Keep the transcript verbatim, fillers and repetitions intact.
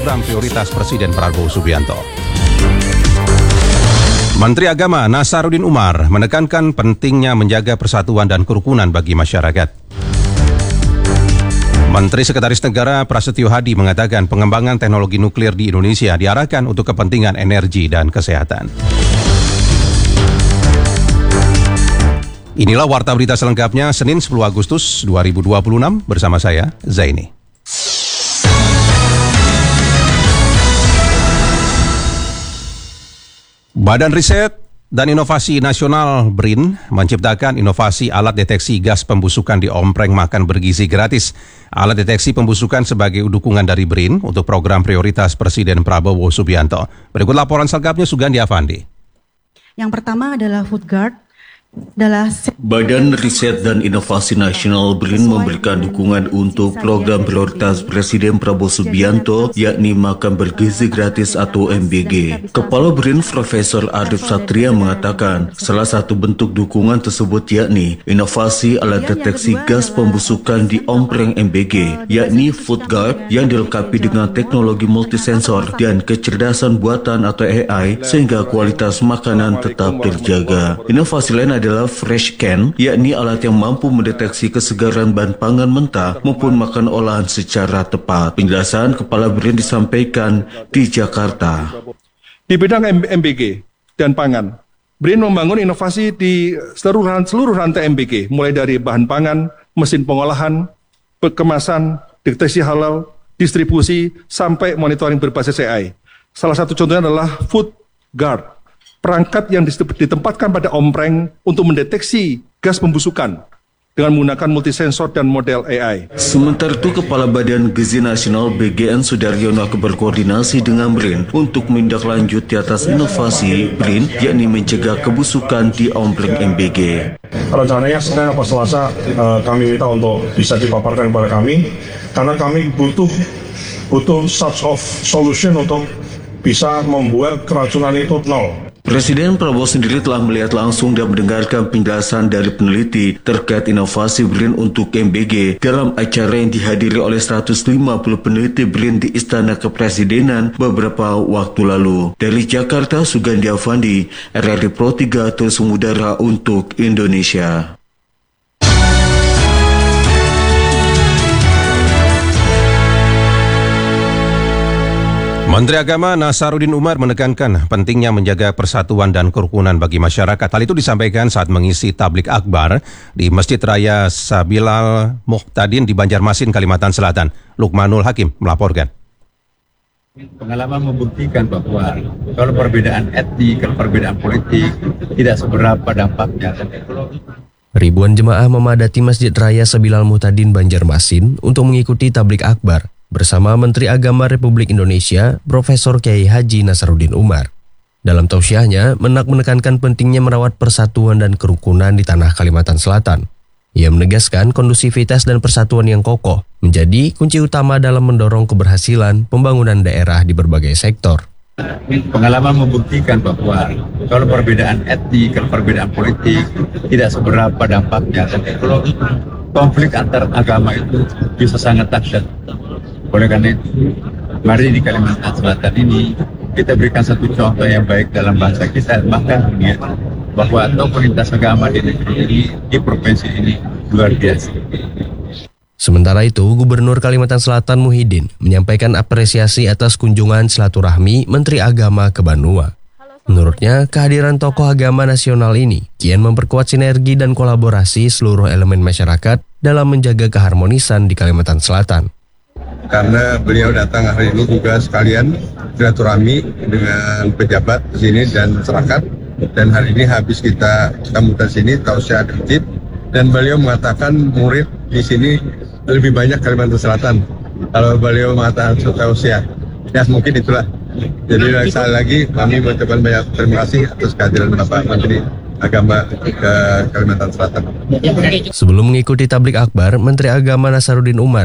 program prioritas Presiden Prabowo Subianto. Menteri Agama Nasaruddin Umar menekankan pentingnya menjaga persatuan dan kerukunan bagi masyarakat. Menteri Sekretaris Negara Prasetyo Hadi mengatakan pengembangan teknologi nuklir di Indonesia diarahkan untuk kepentingan energi dan kesehatan. Inilah Warta Berita selengkapnya Senin sepuluh Agustus dua ribu dua puluh enam bersama saya, Zaini. Badan Riset dan Inovasi Nasional B R I N menciptakan inovasi alat deteksi gas pembusukan di ompreng makan bergizi gratis. Alat deteksi pembusukan sebagai dukungan dari B R I N untuk program prioritas Presiden Prabowo Subianto. Berikut laporan selengkapnya Sugandi Avandi. Yang pertama adalah Food Guard. Adalah Badan Riset dan Inovasi Nasional B R I N memberikan dukungan untuk program prioritas Presiden Prabowo Subianto, yakni makan bergizi gratis atau M B G. Kepala B R I N Profesor Arif Satria mengatakan salah satu bentuk dukungan tersebut yakni inovasi alat deteksi gas pembusukan di ompreng M B G, yakni Food Guard yang dilengkapi dengan teknologi multisensor dan kecerdasan buatan atau A I sehingga kualitas makanan tetap terjaga. Inovasi lain adalah Fresh Can, yakni alat yang mampu mendeteksi kesegaran bahan pangan mentah maupun makan olahan secara tepat. Penjelasan Kepala B R I N disampaikan di Jakarta. Di bidang M B G dan pangan, B R I N membangun inovasi di seluruh, seluruh rantai M B G, mulai dari bahan pangan, mesin pengolahan, kemasan, deteksi halal, distribusi, sampai monitoring berbasis A I. Salah satu contohnya adalah Food Guard, perangkat yang ditempatkan pada ompreng untuk mendeteksi gas pembusukan dengan menggunakan multisensor dan model A I. Sementara itu, Kepala Badan Gizi Nasional B G N Sudaryono berkoordinasi dengan B R I N untuk menindaklanjuti atas inovasi B R I N, yakni mencegah kebusukan di ompreng M B G. Rencananya Senin atau Selasa uh, kami minta untuk bisa dipaparkan kepada kami, karena kami butuh butuh such of solution untuk bisa membuat keracunan itu nol. Presiden Prabowo sendiri telah melihat langsung dan mendengarkan penjelasan dari peneliti terkait inovasi B R I N untuk M B G dalam acara yang dihadiri oleh seratus lima puluh peneliti B R I N di Istana Kepresidenan beberapa waktu lalu. Dari Jakarta, Sugandi Avandi, R R I Pro tiga terus mengudara untuk Indonesia. Menteri Agama Nasaruddin Umar menekankan pentingnya menjaga persatuan dan kerukunan bagi masyarakat. Hal itu disampaikan saat mengisi tablik akbar di Masjid Raya Sabilal Muhtadin di Banjarmasin, Kalimantan Selatan. Lukmanul Hakim melaporkan. Pengalaman membuktikan bahwa kalau perbedaan etnik, kalau perbedaan politik tidak seberapa dampaknya. Ribuan jemaah memadati Masjid Raya Sabilal Muhtadin Banjarmasin untuk mengikuti tablik akbar bersama Menteri Agama Republik Indonesia, Profesor Kiai Haji Nasaruddin Umar. Dalam tausiahnya, Menak menekankan pentingnya merawat persatuan dan kerukunan di tanah Kalimantan Selatan. Ia menegaskan kondusivitas dan persatuan yang kokoh menjadi kunci utama dalam mendorong keberhasilan pembangunan daerah di berbagai sektor. Pengalaman membuktikan bahwa kalau perbedaan etnik, kalau perbedaan politik tidak seberapa dampaknya. Konflik antar agama itu bisa sangat dahsyat. Oleh karena itu, mari di Kalimantan Selatan ini kita berikan satu contoh yang baik dalam bahasa kita, bahkan dunia, bahwa tokoh lintas agama di negeri ini, di provinsi ini luar biasa. Sementara itu, Gubernur Kalimantan Selatan Muhyiddin menyampaikan apresiasi atas kunjungan silaturahmi Menteri Agama ke Banua. Menurutnya, kehadiran tokoh agama nasional ini kian memperkuat sinergi dan kolaborasi seluruh elemen masyarakat dalam menjaga keharmonisan di Kalimantan Selatan. Karena beliau datang hari ini juga sekalian silaturahmi dengan pejabat di sini dan masyarakat, dan hari ini habis kita sambutan sini tausiah di masjid, dan beliau mengatakan murid di sini lebih banyak Kalimantan Selatan. Kalau beliau mengatakan tausiah, ya mungkin itulah. Jadi sekali lagi kami mengucapkan banyak terima kasih atas kehadiran Bapak Menteri Agama ke Kalimantan Selatan. Sebelum mengikuti tablik akbar, Menteri Agama Nasaruddin Umar